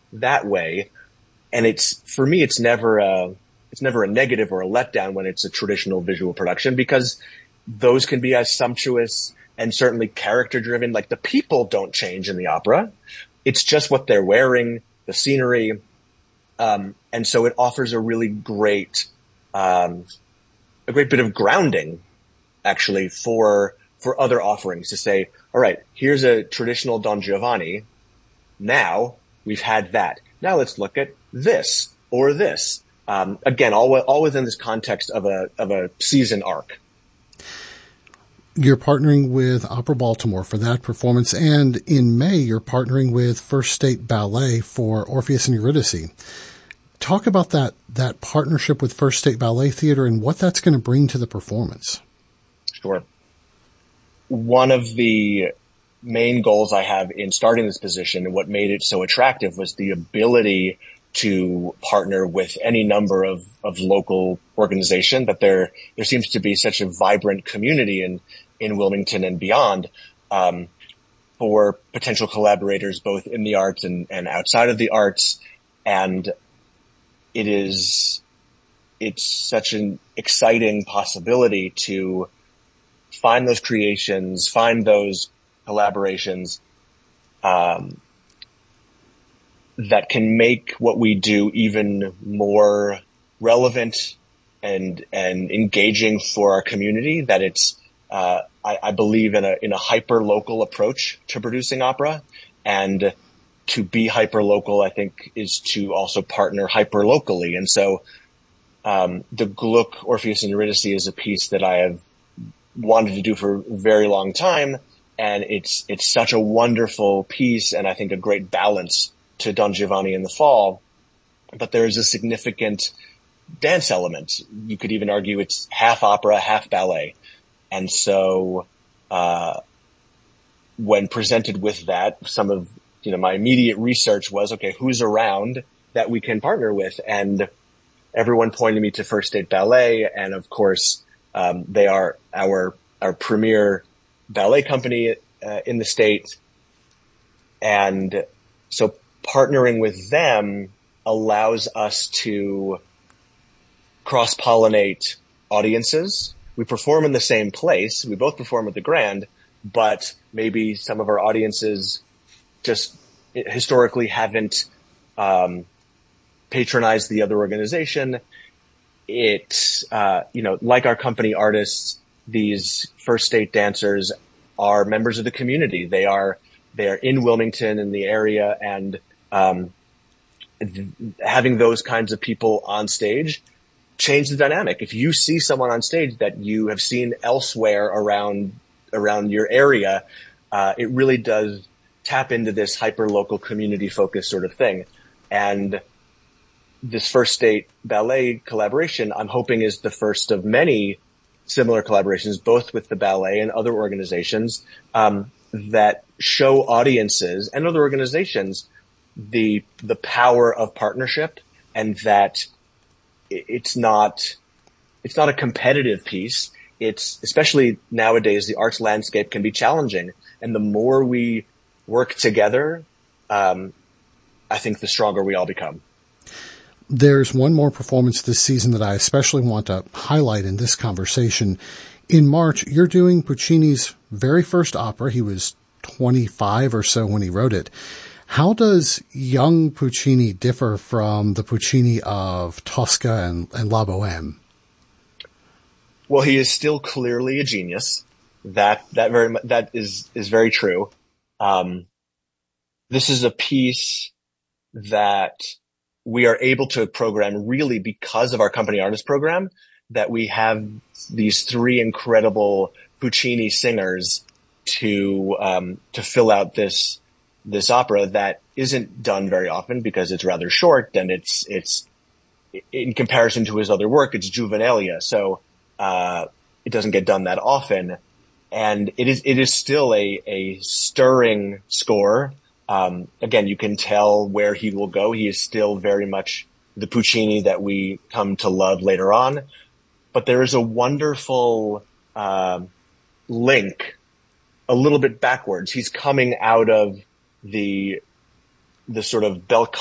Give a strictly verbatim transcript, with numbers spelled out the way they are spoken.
that way. And it's, for me, it's never a, it's never a negative or a letdown when it's a traditional visual production, because those can be as sumptuous and certainly character driven. Like, the people don't change in the opera. It's just what they're wearing, the scenery. Um, and so it offers a really great, um, a great bit of grounding actually for, for other offerings to say, all right, here's a traditional Don Giovanni. Now we've had that. Now let's look at this or this. Um, again, all, all within this context of a, of a season arc. You're partnering with Opera Baltimore for that performance. And in May, you're partnering with First State Ballet for Orpheus and Eurydice. Talk about that, that partnership with First State Ballet Theater and what that's going to bring to the performance. Sure. One of the main goals I have in starting this position and what made it so attractive was the ability to partner with any number of, of local organizations, that there, there seems to be such a vibrant community in, in Wilmington and beyond, um, for potential collaborators, both in the arts and, and outside of the arts. And it is, it's such an exciting possibility to find those creations, find those collaborations, um, that can make what we do even more relevant and, and engaging for our community. That it's, uh, I, I believe in a, in a hyper local approach to producing opera, and to be hyper local, I think, is to also partner hyper locally. And so, um, the Gluck Orpheus and Eurydice is a piece that I have wanted to do for a very long time. And it's, it's such a wonderful piece, and I think a great balance to Don Giovanni in the Fall. But there is a significant dance element. You could even argue it's half opera, half ballet. And so, uh, when presented with that, some of, you know, my immediate research was, okay, who's around that we can partner with? And everyone pointed me to First State Ballet. And of course, um, they are our, our premier ballet company uh, in the state. And so partnering with them allows us to cross-pollinate audiences. We perform in the same place. We both perform at the Grand, but maybe some of our audiences just historically haven't um, patronized the other organization. It, uh, you know, like our company artists, these First State dancers are members of the community. They are, they are in Wilmington, in the area, and um, th- having those kinds of people on stage change the dynamic. If you see someone on stage that you have seen elsewhere around around your area, uh, it really does tap into this hyper local community focused sort of thing. And this First State Ballet collaboration, I'm hoping, is the first of many similar collaborations, both with the ballet and other organizations, um, that show audiences and other organizations the, the power of partnership, and that it's not, it's not a competitive piece. It's, especially nowadays, the arts landscape can be challenging. And the more we work together, um, I think the stronger we all become. There's one more performance this season that I especially want to highlight in this conversation. In March, you're doing Puccini's very first opera. He was twenty-five or so when he wrote it. How does young Puccini differ from the Puccini of Tosca and, and La Boheme? Well, he is still clearly a genius. That, that very, that is, is very true. Um, this is a piece that we are able to program really because of our company artist program, that we have these three incredible Puccini singers to, um, to fill out this, this opera that isn't done very often because it's rather short, and it's, it's in comparison to his other work, it's Juvenilia. So, uh, it doesn't get done that often. And it is, it is still a, a stirring score. Um, again, you can tell where he will go. He is still very much the Puccini that we come to love later on. But there is a wonderful, uh, link a little bit backwards. He's coming out of the, the sort of bel